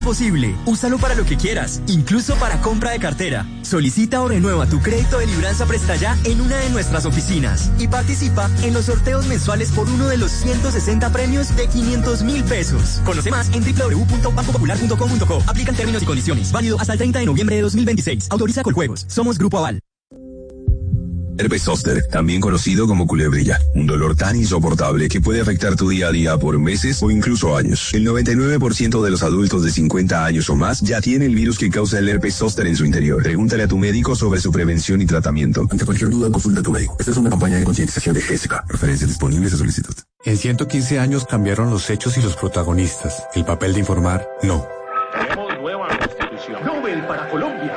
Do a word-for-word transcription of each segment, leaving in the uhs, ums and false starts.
Posible. Úsalo para lo que quieras, incluso para compra de cartera. Solicita o renueva tu crédito de Libranza Presta Ya en una de nuestras oficinas y participa en los sorteos mensuales por uno de los ciento sesenta premios de quinientos mil pesos. Conoce más en doble u doble u doble u punto banco popular punto com punto co. Aplican términos y condiciones. Válido hasta el treinta de noviembre de dos mil veintiséis. Autoriza Coljuegos. Somos Grupo Aval. Herpes zóster, también conocido como culebrilla, un dolor tan insoportable que puede afectar tu día a día por meses o incluso años. El noventa y nueve por ciento de los adultos de cincuenta años o más ya tiene el virus que causa el herpes zóster en su interior. Pregúntale a tu médico sobre su prevención y tratamiento. Ante cualquier duda, consulta a tu médico. Esta es una campaña de concientización de Jessica. Referencias disponibles a solicitud. En ciento quince años cambiaron los hechos y los protagonistas. El papel de informar, no. Tenemos nueva constitución. Nobel para Colombia.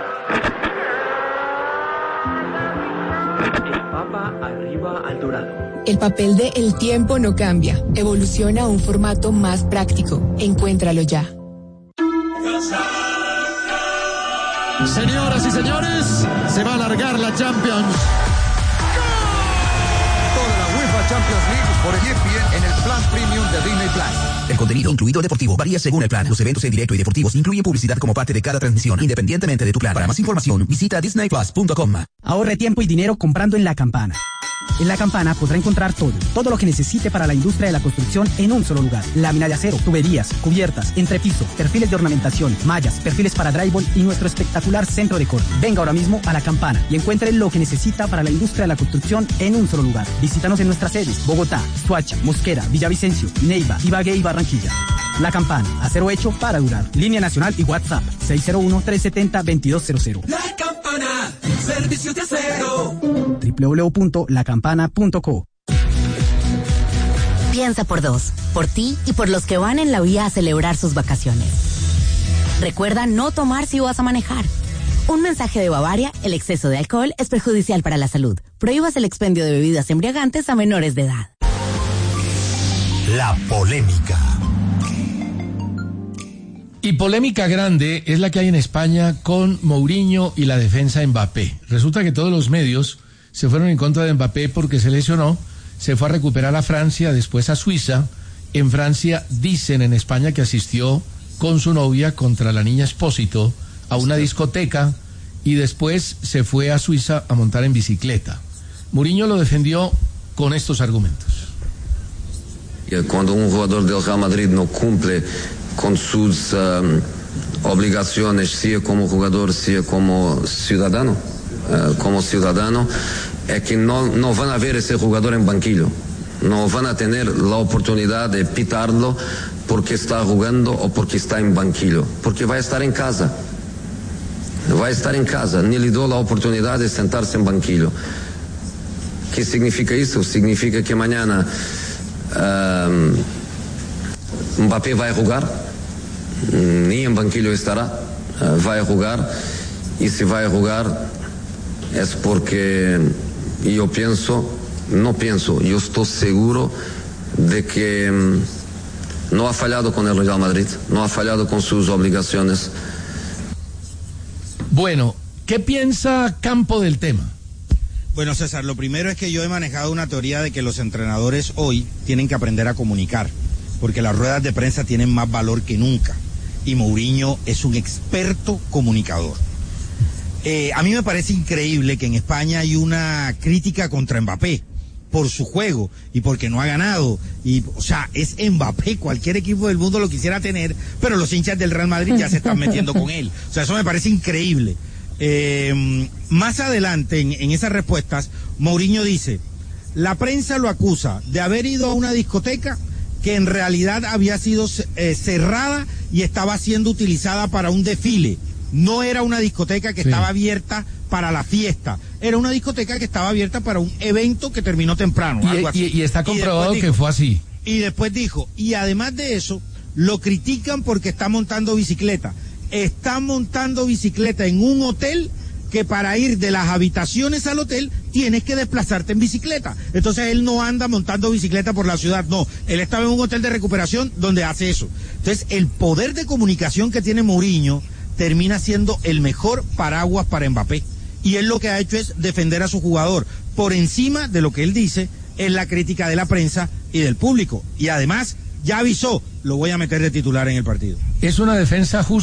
Arriba al dorado. El papel de El Tiempo no cambia. Evoluciona a un formato más práctico. Encuéntralo ya. Señoras y señores, se va a alargar la Champions. Toda la UEFA Champions League por E S P N en el plan premium de Disney Plus. El contenido incluido deportivo varía según el plan. Los eventos en directo y deportivos incluyen publicidad como parte de cada transmisión, independientemente de tu plan. Para más información, visita disney plus punto com. Ahorre tiempo y dinero comprando en La Campana. En La Campana podrá encontrar todo, todo lo que necesite para la industria de la construcción en un solo lugar. Lámina de acero, tuberías, cubiertas, entrepiso, perfiles de ornamentación, mallas, perfiles para drywall y nuestro espectacular centro de corte. Venga ahora mismo a La Campana y encuentre lo que necesita para la industria de la construcción en un solo lugar. Visítanos en nuestras sedes: Bogotá, Soacha, Mosquera, Villavicencio, Neiva, Ibagué y Barranquilla. La Campana, acero hecho para durar. Línea nacional y WhatsApp seis cero uno, tres siete cero, dos dos cero cero. La Campana, servicios de acero. doble u doble u doble u punto la campana punto co. Piensa por dos, por ti y por los que van en la vía a celebrar sus vacaciones. Recuerda no tomar si vas a manejar. Un mensaje de Bavaria: el exceso de alcohol es perjudicial para la salud. Prohíbas el expendio de bebidas embriagantes a menores de edad. La polémica. Y polémica grande es la que hay en España con Mourinho y la defensa de Mbappé. Resulta que todos los medios se fueron en contra de Mbappé porque se lesionó, se fue a recuperar a Francia, después a Suiza. En Francia dicen en España que asistió con su novia contra la niña Espósito a una discoteca y después se fue a Suiza a montar en bicicleta. Mourinho lo defendió con estos argumentos. Cuando un jugador del Real Madrid no cumple con sus um, obligaciones, sea como jugador, sea como ciudadano, uh, como ciudadano, es que no, no van a ver ese jugador en banquillo, no van a tener la oportunidad de pitarlo porque está jugando o porque está en banquillo, porque va a estar en casa, va a estar en casa, ni le dio la oportunidad de sentarse en banquillo. ¿Qué significa eso? Significa que mañana um, Mbappé va a jugar, ni en banquillo estará, uh, va a jugar, y si va a jugar es porque yo pienso, no pienso, yo estoy seguro de que um, no ha fallado con el Real Madrid, no ha fallado con sus obligaciones. Bueno, ¿qué piensa Campo del tema? Bueno, César, lo primero es que yo he manejado una teoría de que los entrenadores hoy tienen que aprender a comunicar, porque las ruedas de prensa tienen más valor que nunca, y Mourinho es un experto comunicador. Eh, a mí me parece increíble que en España hay una crítica contra Mbappé por su juego y porque no ha ganado, y o sea, es Mbappé, cualquier equipo del mundo lo quisiera tener, pero los hinchas del Real Madrid ya se están metiendo con él, o sea, eso me parece increíble. Eh, más adelante en, en esas respuestas, Mourinho dice: la prensa lo acusa de haber ido a una discoteca que en realidad había sido eh, cerrada y estaba siendo utilizada para un desfile. No era una discoteca que sí. estaba abierta para la fiesta, era una discoteca que estaba abierta para un evento que terminó temprano. Y, algo así. y, y está comprobado y que dijo, fue así. Y después dijo, y además de eso, lo critican porque está montando bicicleta. Está montando bicicleta en un hotel que para ir de las habitaciones al hotel tienes que desplazarte en bicicleta. Entonces él no anda montando bicicleta por la ciudad, no. Él estaba en un hotel de recuperación donde hace eso. Entonces el poder de comunicación que tiene Mourinho termina siendo el mejor paraguas para Mbappé. Y él lo que ha hecho es defender a su jugador. Por encima de lo que él dice es la crítica de la prensa y del público. Y además ya avisó, lo voy a meter de titular en el partido. Es una defensa justa.